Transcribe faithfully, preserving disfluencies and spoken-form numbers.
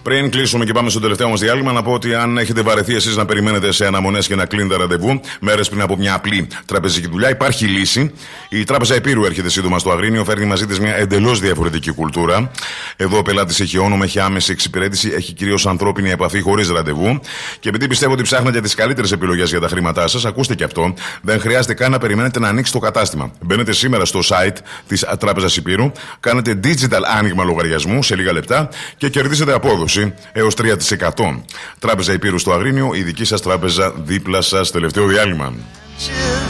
Πριν κλείσουμε και πάμε στο τελευταίο μας διάλειμμα, να πω ότι αν έχετε βαρεθεί εσείς να περιμένετε σε αναμονές και να κλείνετε ραντεβού μέρες πριν από μια απλή τραπεζική δουλειά, υπάρχει λύση. Η Τράπεζα Επείρου έρχεται σύντομα στο Αγρίνιο, φέρνει μαζί της μια εντελώς διαφορετική κουλτούρα. Εδώ ο πελάτης έχει όνομα, έχει άμεση εξυπηρέτηση, έχει κυρίως ανθρώπινη επαφή χωρίς ραντεβού. Και επειδή πιστεύω ότι ψάχνετε τις καλύτερες επιλογές για τα χρήματά σας, ακούστε και αυτό. Δεν χρειάζεται καν να περιμένετε να ανοίξει το κατάστημα. Μπαίνετε σήμερα στο site της Τράπεζας Επείρου, κάνετε digital άνοιγμα λογαριασμού σε λίγα λεπτά και κερδίσετε απόδοση έως τρία τοις εκατό. Τράπεζα Επείρου στο Αγρίνιο, η δική σας τράπεζα δίπλα σας. Τελευταίο διάλειμμα.